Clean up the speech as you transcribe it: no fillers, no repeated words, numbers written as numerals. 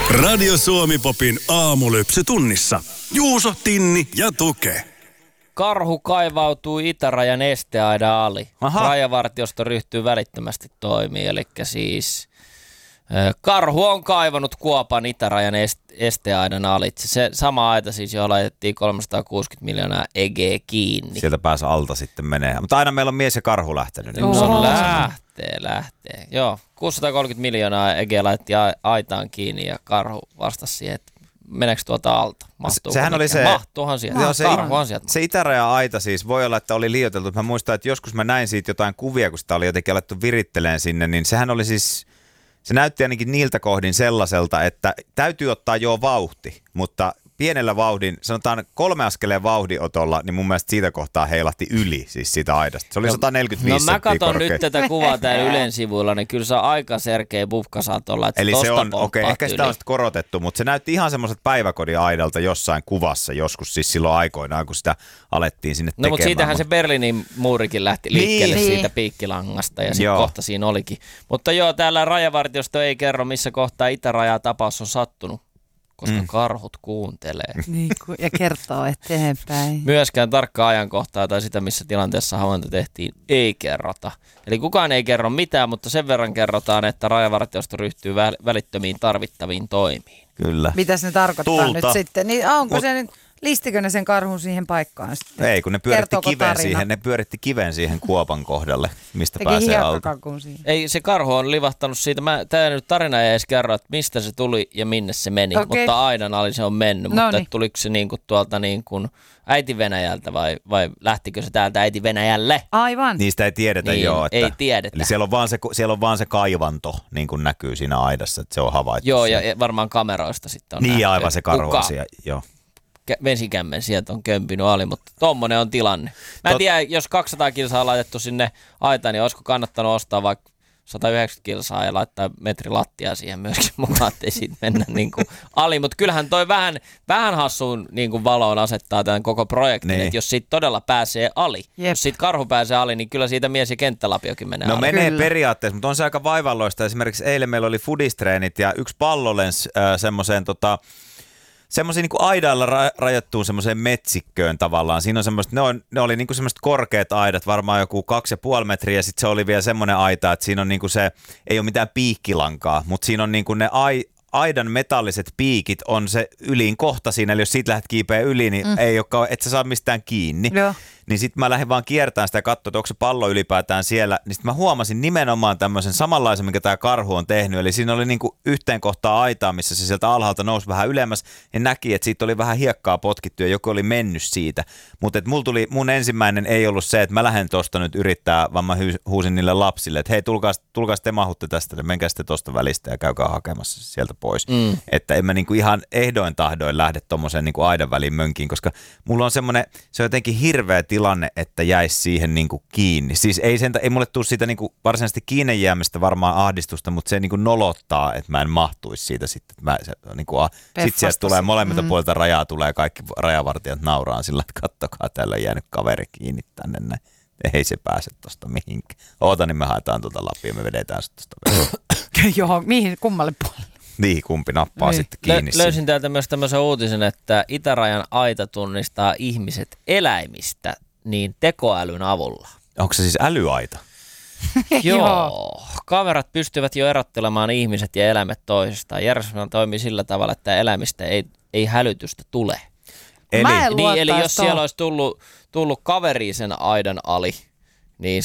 Radio Suomi-popin aamulypsy tunnissa. Juuso, Tinni ja Tuke. Karhu kaivautui itärajan esteaidan ali. Aha. Rajavartiosto ryhtyy välittömästi toimiin. Eli siis karhu on kaivannut kuopan itärajan esteaidan alitse. Se sama aita siis, johon laitettiin 360 miljoonaa EG kiinni. Sieltä pääsi alta sitten menee. Mutta aina meillä on mies ja karhu lähtenyt. Niin Se on lähtee. Joo, 630 miljoonaa EG laitti aitaan kiinni ja karhu vastasi siihen, että meneekö tuota alta? Sehän oli se, mahtuuhan sieltä. Joo, Karhuhan sieltä. Se itäraja-aita siis, voi olla, että oli liioiteltu. Mä muistan, että joskus mä näin siitä jotain kuvia, kun sitä oli jotenkin alettu viritteleen sinne, niin sehän oli siis, se näytti ainakin niiltä kohdin sellaiselta, että täytyy ottaa jo vauhti, mutta pienellä vauhdin, sanotaan 3 askeleen vauhdinotolla, niin mun mielestä siitä kohtaa heilahti yli siis siitä aidasta. Se oli 145 senttiä korkea. korkea. Mä katson nyt tätä kuvaa täällä Ylen sivuilla, niin kyllä se on aika serkeä bufka saat olla. Eli se on, ehkä sitä on sitten korotettu, mutta se näytti ihan semmoiset päiväkodin aidalta jossain kuvassa joskus, siis silloin aikoinaan, kun sitä alettiin sinne tekemään. No mutta siitähän se Berliinin muurikin lähti liikkeelle siitä piikkilangasta ja sitten kohta siinä olikin. Mutta joo, täällä Rajavartiosto ei kerro, missä kohtaa itärajatapaus on sattunut. Koska karhut kuuntelee. Niin, ja kertoo eteenpäin. Myöskään tarkkaa ajankohtaa tai sitä, missä tilanteessa havainto tehtiin, ei kerrota. Eli kukaan ei kerro mitään, mutta sen verran kerrotaan, että Rajavartiosto ryhtyy välittömiin tarvittaviin toimiin. Kyllä. Mitäs ne tarkoittaa Tulta. nyt sitten? Niin onko se nyt, listikö ne sen karhun siihen paikkaan sitten? Ei, kun ne pyöritti kiven siihen kuopan kohdalle, mistä pääsee alta. Ei, se karhu on livahtanut siitä. Tämä nyt tarina ei edes kerro, että mistä se tuli ja minne se meni, mutta aidan ali se on mennyt. Mutta tuliko se niinku tuolta niinku äiti Venäjältä vai lähtikö se täältä äiti Venäjälle? Aivan. Niistä ei tiedetä niin, että, ei tiedetä. Eli siellä on vaan se kaivanto, niin kuin näkyy siinä aidassa, että se on havaittu. Joo, ja varmaan kameroista sitten on niin, nähty, aivan se karhuasia, joo. Vesikämmen sieltä on kömpinyt ali, mutta tommonen on tilanne. Mä en tiedä, jos 200 kilsaa on laitettu sinne aitaan, niin olisiko kannattanut ostaa vaikka 190 kilsaa ja laittaa metri lattiaa siihen myöskin mukaan, ettei siitä mennä niin kuin ali. Mutta kyllähän toi vähän hassuun niin kuin valoon asettaa tämän koko projektin, niin. Että jos siitä todella pääsee ali, jos siitä karhu pääsee ali, niin kyllä siitä mies ja kenttälapiokin menee ali. Menee periaatteessa, mutta on se aika vaivalloista. Esimerkiksi eilen meillä oli foodistreenit ja yksi pallo lensi semmoisia niin kuin aidailla rajattuun semmoiseen metsikköön tavallaan. Siinä on semmoiset, ne oli niin kuin semmoiset korkeat aidat, varmaan joku 2,5 metriä, ja sitten se oli vielä semmoinen aita, että siinä on niin kuin se, ei ole mitään piikkilankaa, mutta siinä on niin kuin ne aidan metalliset piikit on se ylin kohta siinä, eli jos siitä lähdet kiipeä yli, niin ei olekaan, et sä saa mistään kiinni. Joo. Niin sitten mä lähdin vaan kiertämään sitä ja katsoa, että onko se pallo ylipäätään siellä. Niin sitten mä huomasin nimenomaan tämmöisen samanlaisen, minkä tämä karhu on tehnyt. Eli siinä oli niinku yhteen kohtaan aitaa, missä se sieltä alhaalta nousi vähän ylemmäs. Ja näki, että siitä oli vähän hiekkaa potkittu ja joku oli mennyt siitä. Mutta mun ensimmäinen ei ollut se, että mä lähden tuosta nyt yrittää, vaan mä huusin niille lapsille, että hei, tulkaas te mahutte tästä, menkää sitten tuosta välistä ja käykää hakemassa sieltä pois. Että en mä niinku ihan ehdoin tahdoin lähde tuommoiseen niinku aidan väliin mönkiin, koska mulla on semmoinen, se on jotenkin hirveä tilanne, että jäisi siihen niinku kiinni. Siis ei mulle tule siitä niinku varsinaisesti kiinni jäämistä varmaan ahdistusta, mutta se niinku nolottaa, että mä en mahtuisi siitä sitten. Sitten sieltä tulee molemmilta puolilta rajaa, tulee kaikki rajavartijat nauraan sillä, että kattokaa, täällä on jäänyt kaveri kiinni tänne näin. Ei se pääse tosta mihinkään. Oota, niin me haetaan tuota lapia, me vedetään se tosta. Joo, mihin, kummalle puolelle? Niin, kumpi nappaa sitten kiinni. Löysin täältä myös tämmöisen uutisen, että itärajan aita tunnistaa ihmiset eläimistä niin tekoälyn avulla. Onko se siis älyaita? Joo. Kamerat pystyvät jo erottelemaan ihmiset ja eläimet toisistaan. Järjestelmä toimii sillä tavalla, että eläimistä ei hälytystä tule. Eli jos siellä olisi tullut kaveri sen aidan ali, niin